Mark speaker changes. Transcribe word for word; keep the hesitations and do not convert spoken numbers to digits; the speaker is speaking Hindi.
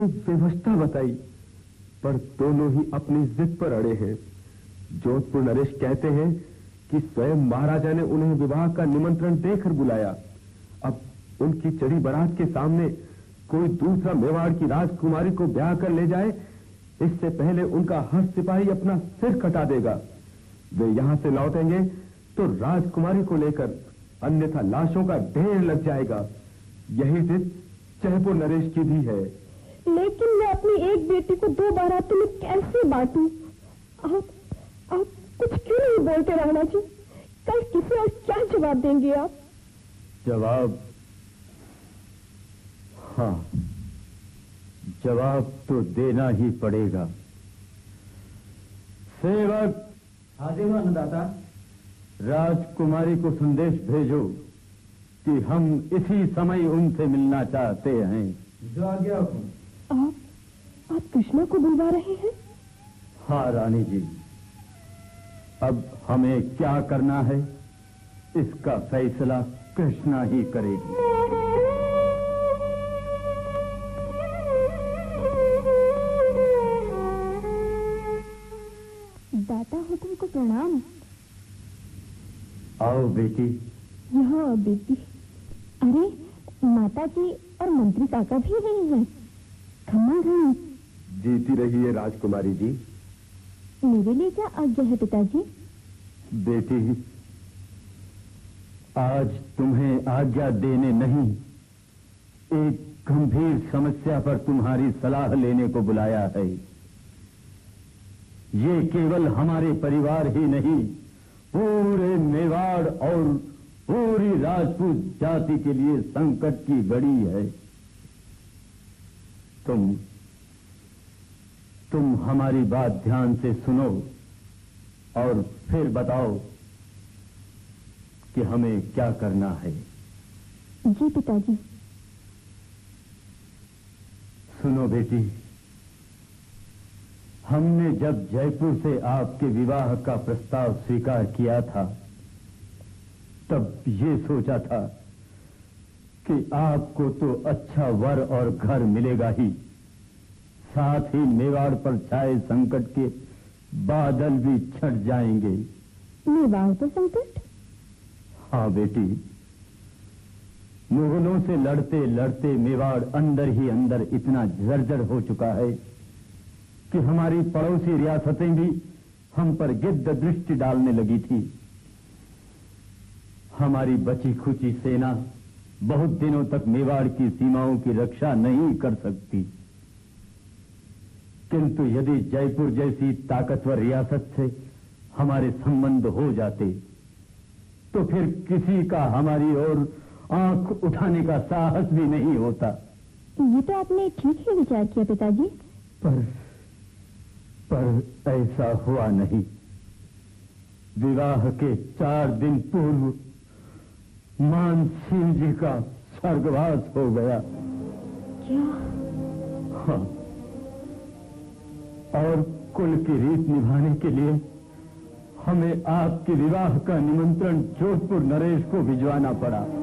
Speaker 1: व्यवस्था बताई, पर दोनों ही अपनी जिद पर अड़े हैं। जोधपुर नरेश कहते हैं कि स्वयं महाराजा ने उन्हें विवाह का निमंत्रण देकर बुलाया। अब उनकी चढ़ी बारात के सामने कोई दूसरा मेवाड़ की राजकुमारी को ब्याह कर ले जाए, इससे पहले उनका हर सिपाही अपना सिर कटा देगा। वे यहां से लौटेंगे तो राजकुमारी को लेकर, अन्यथा लाशों का ढेर लग जाएगा। यही जिद जयपुर नरेश की भी है।
Speaker 2: लेकिन मैं अपनी एक बेटी को दो बारातों में कैसे बांटूं? आप आप कुछ क्यों नहीं बोलते राणा जी? कल किसे और क्या जवाब देंगे आप?
Speaker 3: जवाब? हाँ, जवाब तो देना ही पड़ेगा। सेवक,
Speaker 4: हाजिर हो अन्नदाता।
Speaker 3: राजकुमारी को संदेश भेजो कि हम इसी समय उनसे मिलना चाहते हैं।
Speaker 4: जो आ गया हुकुम।
Speaker 2: आप आप कृष्णा को बुलवा रहे हैं?
Speaker 3: हाँ रानी जी, अब हमें क्या करना है इसका फैसला कृष्णा ही करेगी।
Speaker 2: दाता हुकुम को प्रणाम।
Speaker 3: आओ बेटी।
Speaker 2: यहाँ बेटी। अरे माता जी और मंत्री काका भी नहीं है। खम्मा घड़ी
Speaker 1: जीती रही है राजकुमारी जी।
Speaker 2: मेरे लिए क्या आज्ञा है पिताजी?
Speaker 3: बेटी, आज तुम्हें आज्ञा देने नहीं, एक गंभीर समस्या पर तुम्हारी सलाह लेने को बुलाया है। ये केवल हमारे परिवार ही नहीं, पूरे मेवाड़ और पूरी राजपूत जाति के लिए संकट की घड़ी है। तुम तुम हमारी बात ध्यान से सुनो और फिर बताओ कि हमें क्या करना है।
Speaker 2: जी पिताजी।
Speaker 3: सुनो बेटी, हमने जब जयपुर से आपके विवाह का प्रस्ताव स्वीकार किया था, तब ये सोचा था कि आपको तो अच्छा वर और घर मिलेगा ही, साथ ही मेवाड़ पर छाए संकट के बादल भी छट जाएंगे।
Speaker 2: मेवाड़ पर संकट?
Speaker 3: हाँ बेटी, मुगलों से लड़ते लड़ते मेवाड़ अंदर ही अंदर इतना जर्जर हो चुका है कि हमारी पड़ोसी रियासतें भी हम पर गिद्ध दृष्टि डालने लगी थी। हमारी बची खुची सेना बहुत दिनों तक मेवाड़ की सीमाओं की रक्षा नहीं कर सकती, किंतु यदि जयपुर जैसी ताकतवर रियासत से हमारे संबंध हो जाते तो फिर किसी का हमारी ओर आंख उठाने का साहस भी नहीं होता।
Speaker 2: ये तो आपने ठीक ही विचार किया पिताजी।
Speaker 3: पर पर ऐसा हुआ नहीं। विवाह के चार दिन पूर्व मानसिंह जी का स्वर्गवास हो गया।
Speaker 2: क्या?
Speaker 3: हाँ, और कुल की रीत निभाने के लिए हमें आपके विवाह का निमंत्रण जोधपुर नरेश को भिजवाना पड़ा।